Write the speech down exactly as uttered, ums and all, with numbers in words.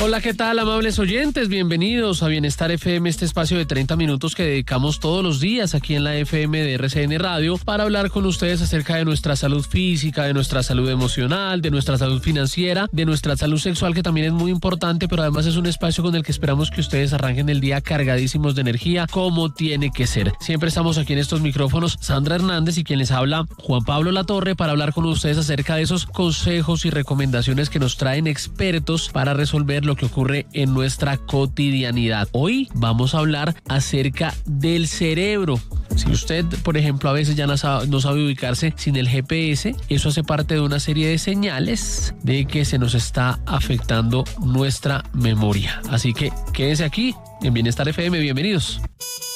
Hola, ¿qué tal, amables oyentes? Bienvenidos a Bienestar F M, este espacio de treinta minutos que dedicamos todos los días aquí en la F M de R C N Radio para hablar con ustedes acerca de nuestra salud física, de nuestra salud emocional, de nuestra salud financiera, de nuestra salud sexual, que también es muy importante, pero además es un espacio con el que esperamos que ustedes arranquen el día cargadísimos de energía, como tiene que ser. Siempre estamos aquí en estos micrófonos, Sandra Hernández y quien les habla, Juan Pablo Latorre, para hablar con ustedes acerca de esos consejos y recomendaciones que nos traen expertos para resolver lo que ocurre en nuestra cotidianidad. Hoy vamos a hablar acerca del cerebro. Si usted, por ejemplo, a veces ya no sabe, no sabe ubicarse sin el G P S, eso hace parte de una serie de señales de que se nos está afectando nuestra memoria. Así que quédese aquí en Bienestar F M. Bienvenidos.